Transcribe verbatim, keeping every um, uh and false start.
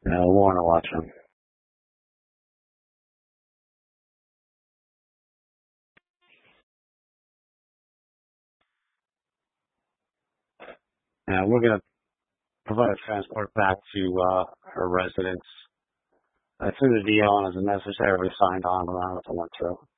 Uh, Warner watching. Uh, we're going to provide transport back to uh, her residence. I threw the deal on as a necessary signed on, but I don't know if I went through.